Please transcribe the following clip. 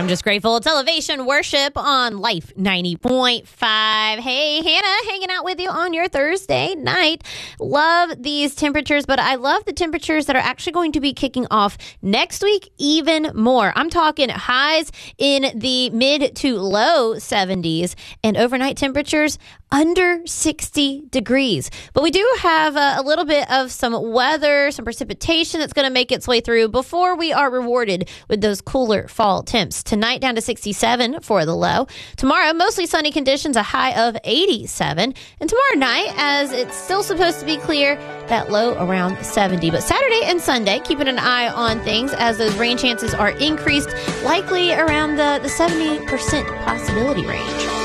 I'm just grateful. It's Elevation Worship on Life 90.5. Hey, Hannah, hanging out with you on your Thursday night. Love these temperatures, but I love the temperatures that are actually going to be kicking off next week even more. I'm talking highs in the mid to low 70s and overnight temperatures under 60 degrees. But we do have a little bit of some weather, some precipitation that's going to make its way through before we are rewarded with those cooler fall temps. Tonight down to 67 for the low. Tomorrow, mostly sunny conditions, a high of 87. And tomorrow night, as it's still supposed to be clear, that low around 70. But Saturday and Sunday, keeping an eye on things as those rain chances are increased, likely around the 70% possibility range.